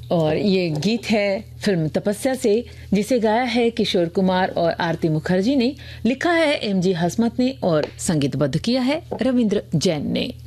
और ये गीत है फिल्म तपस्या से, जिसे गाया है किशोर कुमार और आरती मुखर्जी ने, लिखा है एमजी हसमत ने और संगीतबद्ध किया है रविंद्र जैन ने।